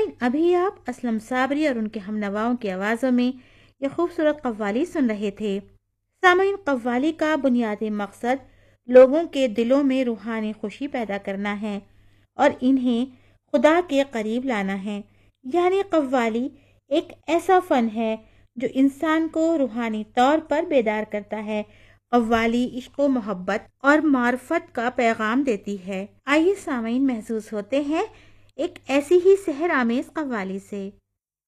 सामीन, अभी आप असलम साबरी और उनके हमनवाओं की आवाज़ों में ये खूबसूरत कव्वाली सुन रहे थे। सामीन, कव्वाली का बुनियादी मकसद लोगों के दिलों में रूहानी खुशी पैदा करना है और इन्हें खुदा के करीब लाना है। यानी कव्वाली एक ऐसा फ़न है जो इंसान को रूहानी तौर पर बेदार करता है। कव्वाली इश्क व मोहब्बत और मार्फत का पैगाम देती है। आइए सामीन, महसूस होते हैं एक ऐसी ही सहर आमेज कव्वाली से।